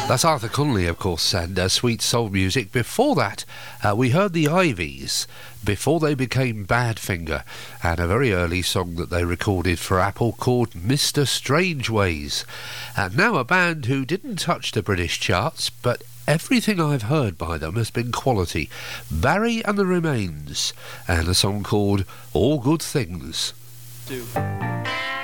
That's Arthur Conley, of course, and sweet soul music. Before that, we heard the Ivies, before they became Badfinger, and a very early song that they recorded for Apple called Mr. Strangeways. And now a band who didn't touch the British charts, but everything I've heard by them has been quality. Barry and the Remains, and a song called All Good Things. Do.